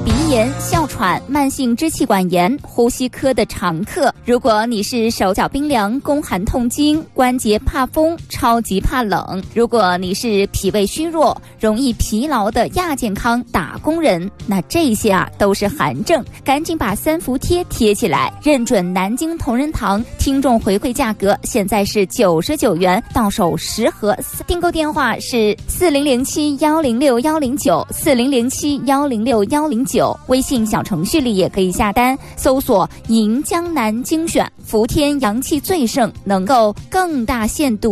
鼻炎、哮喘、慢性支气管炎、呼吸科的常客。如果你是手脚冰凉、宫寒痛经、关节怕风、超级怕冷，如果你是脾胃虚弱、容易疲劳的亚健康打工人，那这些都是寒症，赶紧把三伏贴贴起来，认准南京同仁堂听众回馈价格，现在是99元，到手10盒，订购电话是4007106109，4007106109，微信小程序里也可以下单，搜索银江南精选，伏天阳气最盛，能够更大限度